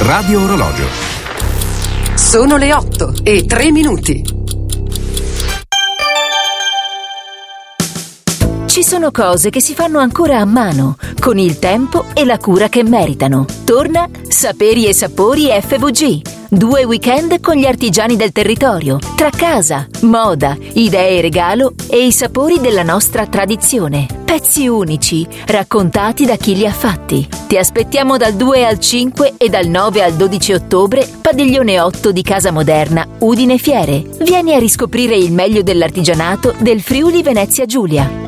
Radio Orologio. Sono le 8:03. Ci sono cose che si fanno ancora a mano, con il tempo e la cura che meritano. Torna Saperi e Sapori FVG. 2 weekend con gli artigiani del territorio, tra casa, moda, idee e regalo e i sapori della nostra tradizione. Pezzi unici, raccontati da chi li ha fatti. Ti aspettiamo dal 2 al 5 e dal 9 al 12 ottobre, Padiglione 8 di Casa Moderna, Udine Fiere. Vieni a riscoprire il meglio dell'artigianato del Friuli Venezia Giulia.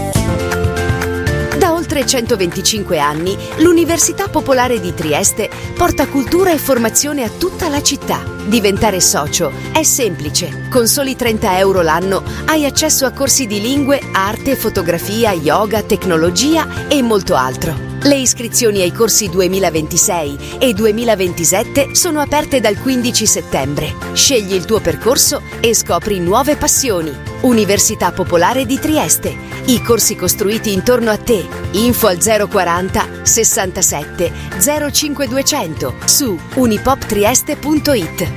Da oltre 125 anni, l'Università Popolare di Trieste porta cultura e formazione a tutta la città. Diventare socio è semplice. Con soli 30 euro l'anno hai accesso a corsi di lingue, arte, fotografia, yoga, tecnologia e molto altro. Le iscrizioni ai corsi 2026 e 2027 sono aperte dal 15 settembre. Scegli il tuo percorso e scopri nuove passioni. Università Popolare di Trieste. I corsi costruiti intorno a te. Info al 040 67 05200 su unipoptrieste.it.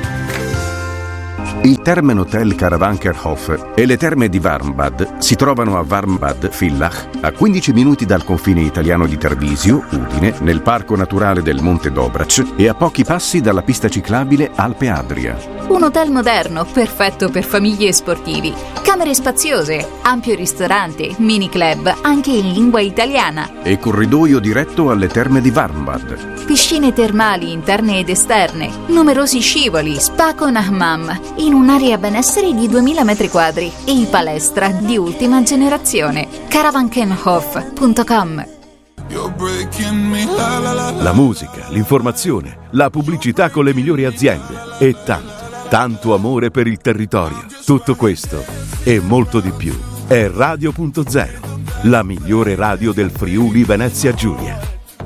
Il Termen Hotel Karawankerhof e le terme di Warmbad si trovano a Warmbad Villach, a 15 minuti dal confine italiano di Tarvisio, Udine, nel Parco Naturale del Monte Dobrac e a pochi passi dalla pista ciclabile Alpe Adria. Un hotel moderno, perfetto per famiglie e sportivi. Camere spaziose, ampio ristorante, mini club, anche in lingua italiana. E corridoio diretto alle terme di Warmbad. Piscine termali interne ed esterne, numerosi scivoli, spa con hammam, in un'area benessere di 2000 metri quadri e palestra di ultima generazione. Caravankenhof.com. La musica, l'informazione, la pubblicità con le migliori aziende e tanto amore per il territorio. Tutto questo e molto di più è Radio.0, la migliore radio del Friuli Venezia Giulia.